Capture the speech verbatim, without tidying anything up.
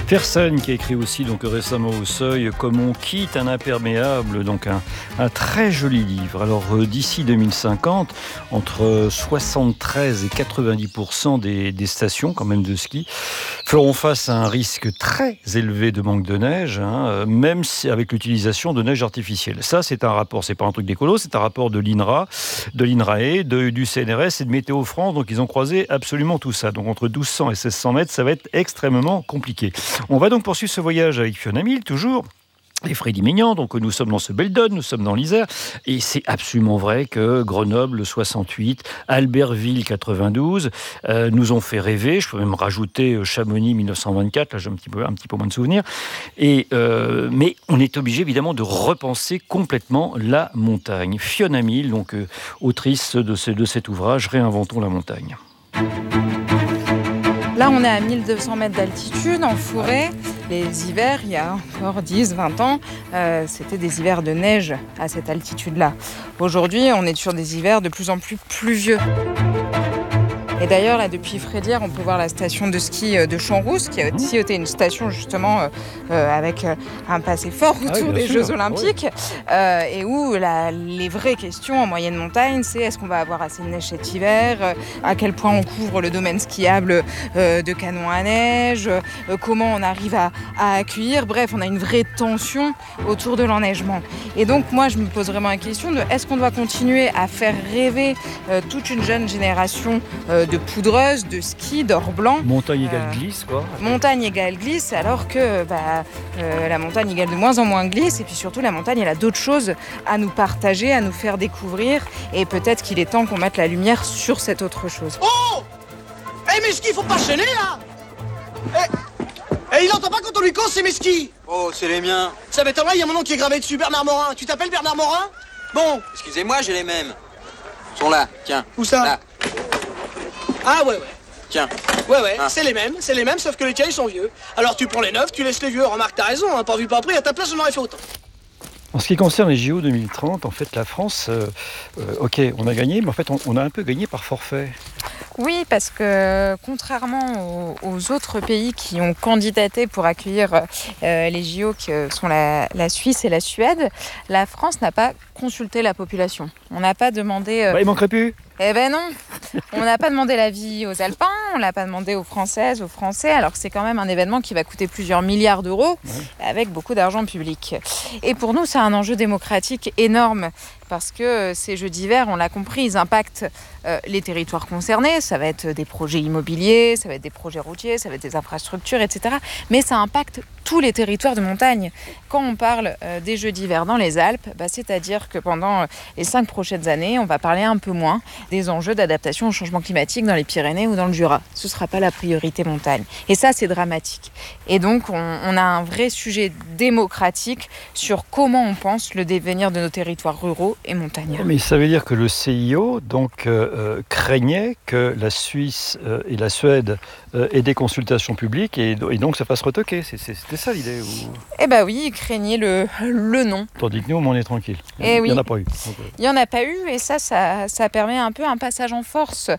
Personne qui a écrit aussi donc récemment au Seuil Comment on quitte un imperméable, donc un, un très joli livre. Alors euh, d'ici deux mille cinquante, entre soixante-treize et quatre-vingt-dix pour cent des, des stations quand même de ski feront face à un risque très élevé de manque de neige, hein, même si avec l'utilisation de neige artificielle. Ça, c'est un rapport, c'est pas un truc d'écolo, c'est un rapport de l'INRA, de l'INRAE, de, du C N R S et de Météo France. Donc ils ont croisé absolument tout ça. Donc entre douze cents et seize cents mètres, ça va être extrêmement compliqué. On va donc poursuivre ce voyage avec Fiona Mille, toujours. Et Freddy Maignan, donc nous sommes dans ce Beldon, nous sommes dans l'Isère, et c'est absolument vrai que Grenoble soixante-huit, Albertville quatre-vingt-douze euh, nous ont fait rêver. Je peux même rajouter Chamonix mille neuf cent vingt-quatre, là j'ai un petit peu, un petit peu moins de souvenirs. Et, euh, mais on est obligé évidemment de repenser complètement la montagne. Fiona Mille, donc euh, autrice de, ce, de cet ouvrage, Réinventons la montagne. Là, on est à mille deux cents mètres d'altitude, en forêt. Les hivers, il y a encore dix, vingt ans, euh, c'était des hivers de neige à cette altitude-là. Aujourd'hui, on est sur des hivers de plus en plus pluvieux. Et d'ailleurs, là, depuis Frédière, on peut voir la station de ski de Champs-Rousse, qui a aussi été une station justement euh, avec euh, un passé fort autour ah oui, des sûr. Jeux Olympiques, oui. euh, et où la, les vraies questions en moyenne montagne, c'est est-ce qu'on va avoir assez de neige cet hiver, euh, à quel point on couvre le domaine skiable euh, de Canon à neige, euh, comment on arrive à, à accueillir. Bref, on a une vraie tension autour de l'enneigement. Et donc, moi, je me pose vraiment la question de est-ce qu'on doit continuer à faire rêver euh, toute une jeune génération euh, de poudreuse, de ski, d'or blanc. Montagne égale euh, glisse, quoi. Montagne égale glisse, alors que bah, euh, la montagne égale de moins en moins glisse. Et puis surtout, la montagne, elle a d'autres choses à nous partager, à nous faire découvrir. Et peut-être qu'il est temps qu'on mette la lumière sur cette autre chose. Oh Eh, mes skis, faut pas chaîner, là Eh, eh il entend pas quand on lui cause, c'est mes skis. Oh, c'est les miens. Ça m'étonnerait, il y a mon nom qui est gravé dessus, Bernard Morin. Tu t'appelles Bernard Morin? Bon. Excusez-moi, j'ai les mêmes. Ils sont là, tiens. Où ça? Là. Ah ouais, ouais. Tiens. Ouais, ouais, ah. c'est les mêmes, c'est les mêmes, sauf que les tiens, ils sont vieux. Alors tu prends les neufs, tu laisses les vieux. Remarque, t'as raison, hein, pas vu, pas pris, à ta place, j'en aurais fait autant. En ce qui concerne les J O deux mille trente, en fait, la France, euh, euh, ok, on a gagné, mais en fait, on, on a un peu gagné par forfait. Oui, parce que contrairement aux, aux autres pays qui ont candidaté pour accueillir euh, les J O, qui sont la, la Suisse et la Suède, la France n'a pas consulté la population. On n'a pas demandé... Euh... Bah, il manquerait plus. Eh ben non, on n'a pas demandé l'avis aux Alpins, on l'a pas demandé aux Françaises, aux Français, alors que c'est quand même un événement qui va coûter plusieurs milliards d'euros, ouais. Avec beaucoup d'argent public. Et pour nous, c'est un enjeu démocratique énorme, parce que ces Jeux d'hiver, on l'a compris, ils impactent euh, les territoires concernés. Ça va être des projets immobiliers, ça va être des projets routiers, ça va être des infrastructures, et cetera. Mais ça impacte tous les territoires de montagne. Quand on parle euh, des Jeux d'hiver dans les Alpes, bah, c'est-à-dire que pendant les cinq prochaines années, on va parler un peu moins des enjeux d'adaptation au changement climatique dans les Pyrénées ou dans le Jura. Ce ne sera pas la priorité montagne. Et ça, c'est dramatique. Et donc, on, on a un vrai sujet démocratique sur comment on pense le devenir de nos territoires ruraux et montagnards. Mais ça veut dire que le C I O donc, euh, craignait que la Suisse euh, et la Suède euh, aient des consultations publiques et, et donc ça fasse retoquer. C'est, c'est, c'était ça l'idée ou... Eh bien oui, il craignait le, le non. Tandis que nous, on est tranquille. Il n'y oui. en a pas eu. Donc, il n'y en a pas eu et ça, ça, ça permet un peu un passage en force